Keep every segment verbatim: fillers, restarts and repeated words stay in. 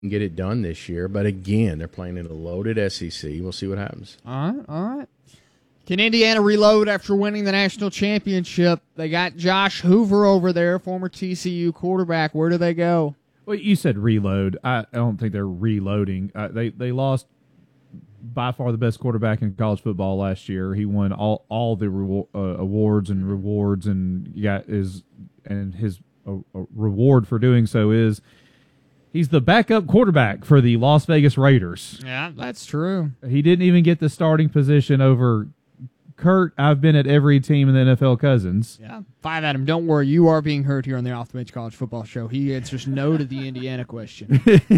get it done this year. But again, they're playing in a loaded S E C. We'll see what happens. All right, all right. Can Indiana reload after winning the national championship? They got Josh Hoover over there, former T C U quarterback. Where do they go? Well, you said reload. I, I don't think they're reloading. Uh, they they lost by far the best quarterback in college football last year. He won all all the rewar- uh, awards and rewards, and got his and his uh, reward for doing so is he's the backup quarterback for the Las Vegas Raiders. Yeah, that's true. He didn't even get the starting position over Kurt. I've been at every team in the N F L Cousins. Yeah, five Adam. Don't worry, you are being heard here on the Off the Bench College Football Show. He answers no to the Indiana question.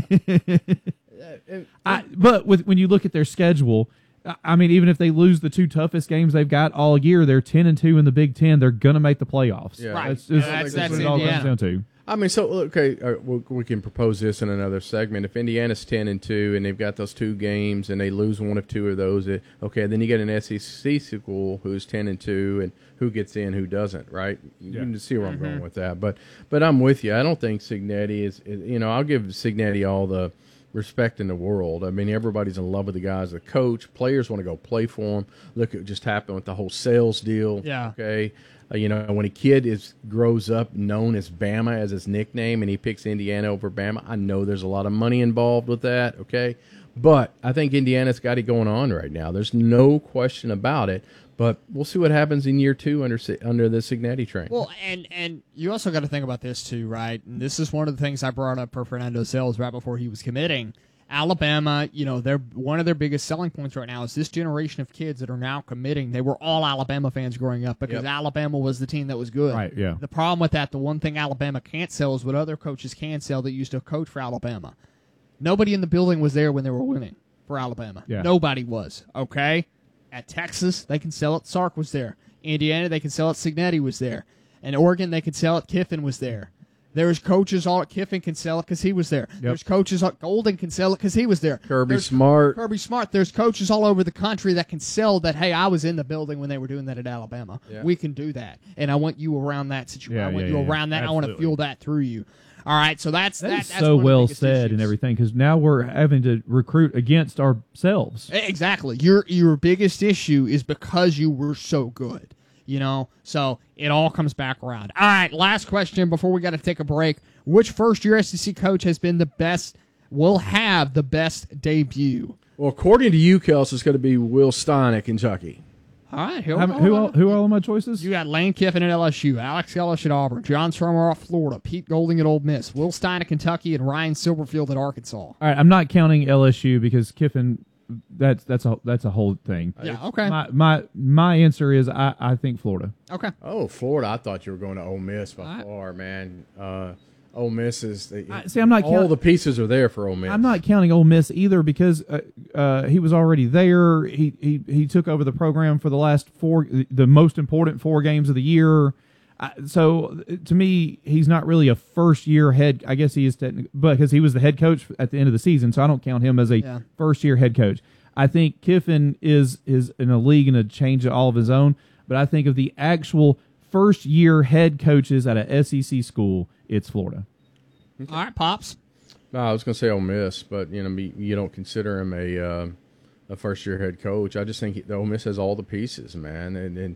I, but with, when you look at their schedule, I mean, even if they lose the two toughest games they've got all year, they're ten and two in the Big Ten. They're going to make the playoffs. Yeah. Right. That's, just, That's- that's, that's what it all comes Indiana. down to. I mean, so okay, uh, we, we can propose this in another segment. If Indiana's ten and two, and they've got those two games, and they lose one of two of those, it, okay, then you get an S E C school who's ten and two, and who gets in, who doesn't, right? You Yeah. can see where I'm Mm-hmm. going with that. But but I'm with you. I don't think Signetti is, is. You know, I'll give Signetti all the respect in the world. I mean, everybody's in love with the guy as a coach. Players want to go play for him. Look at what just happened with the whole sales deal. Yeah. Okay. Uh, you know, when a kid is grows up known as Bama as his nickname, and he picks Indiana over Bama, I know there's a lot of money involved with that. Okay. But I think Indiana's got it going on right now. There's no question about it. But we'll see what happens in year two under under the Signetti train. Well, and and you also got to think about this too, right? And this is one of the things I brought up for Fernando Sales right before he was committing. Alabama, you know, they're one of their biggest selling points right now is this generation of kids that are now committing. They were all Alabama fans growing up because Yep. Alabama was the team that was good. Right, yeah. The problem with that, the one thing Alabama can't sell is what other coaches can sell that used to coach for Alabama. Nobody in the building was there when they were winning for Alabama. Yeah. Nobody was, okay? At Texas, they can sell it. Sark was there. Indiana, they can sell it. Signetti was there. And Oregon, they could sell it. Kiffin was there. There's coaches all at Kiffin can sell it because he was there. There's coaches at Golden can sell it because he was there. Kirby There's Smart. Kirby Smart. There's coaches all over the country that can sell that, hey, I was in the building when they were doing that at Alabama. Yeah. We can do that. And I want you around that situation. Yeah, I want yeah, you yeah, around that. I want to absolutely. feel that through you. All right, so that's that. That is that's so one of the well biggest said issues. and everything, because now we're having to recruit against ourselves. Exactly. Your your biggest issue is because you were so good. You know, so it all comes back around. All right, last question before we got to take a break. Which first-year S E C coach has been the best, will have the best debut? Well, according to you, Kels, it's going to be Will Stein at Kentucky. All right, who, How- who, all, who are all my choices? You got Lane Kiffin at L S U, Alex Ellis at Auburn, John Stromer off Florida, Pete Golding at Ole Miss, Will Stein at Kentucky, and Ryan Silverfield at Arkansas. All right, I'm not counting L S U because Kiffin, that's that's a that's a whole thing. Yeah, okay. My my my answer is I, I think Florida. Okay. Oh, Florida! I thought you were going to Ole Miss by All right. far, man. Uh, Ole Miss is the, I- see, I'm not all count- the pieces are there for Ole Miss. I'm not counting Ole Miss either because uh, uh, he was already there. He, he he took over the program for the last four, the most important four games of the year. I, so to me, he's not really a first year head. I guess he is technically, but because he was the head coach at the end of the season, so I don't count him as a Yeah. first year head coach. I think Kiffin is is in a league and a change all of his own. But I think of the actual first year head coaches at a S E C school, it's Florida. All right, Pops. No, I was going to say Ole Miss, but you know, me- you don't consider him a uh, a first year head coach. I just think he, the Ole Miss has all the pieces, man. And, and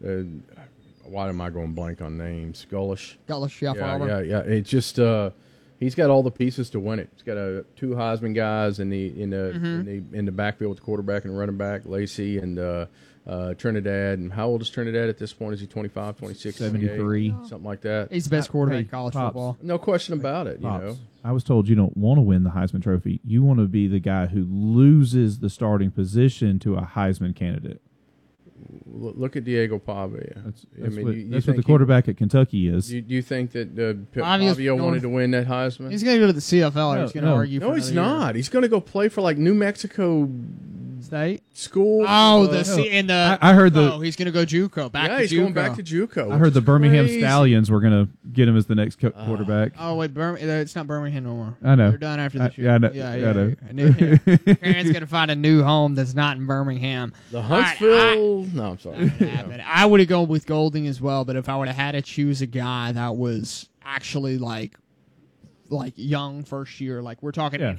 uh, why am I going blank on names? Gullish. Gullish, yeah, for Yeah, Auburn. yeah, yeah. It's just uh, he's got all the pieces to win it. He's got uh, two Heisman guys in the in the, Mm-hmm. in the in the backfield with the quarterback and running back, Lacey and uh, uh, Trinidad. And how old is Trinidad at this point? Is he twenty-five, twenty-six, seventy-three. something like that? He's the best quarterback Hey, in college Pops. football. No question about it. You Pops, know, I was told you don't want to win the Heisman Trophy. You want to be the guy who loses the starting position to a Heisman candidate. L- look at Diego Pavia. That's, I that's mean, what, you- you that's what the think he- quarterback at Kentucky is. Do you, do you think that uh, P- Pavia's Pavia going- wanted to win that Heisman? He's going to go to the C F L, or No, he's going to no. argue for No, he's another year. not. He's going to go play for like New Mexico State? school. Oh, uh, the C in the. I- I heard the- Oh, he's going to go JUCO. Back yeah, to he's JUCO. going back to JUCO. I which heard the is Birmingham crazy. Stallions were going to get him as the next co- quarterback. Oh wait, Birmingham. It's not Birmingham no more. I know. They're done after I- this year. yeah, I know. Yeah, Yeah, yeah. I know. I knew- yeah. Aaron's gonna find a new home that's not in Birmingham. The All right, Huntsville. no, I'm sorry. I, yeah, but I would have gone with Golding as well. But if I would have had to choose a guy that was actually like like young first year. Like we're talking Yeah.